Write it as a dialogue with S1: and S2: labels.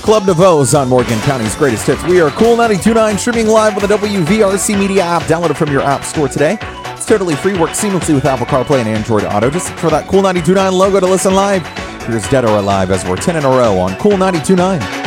S1: Club Nouveau's on Morgan County's Greatest Hits. We are Cool 92.9, streaming live on the WVRC Media app. Download it from your app store today. It's totally free, works seamlessly with Apple CarPlay and Android Auto. Just look for that Cool 92.9 logo to listen live. Here's Dead or Alive as we're 10 in a row on Cool 92.9.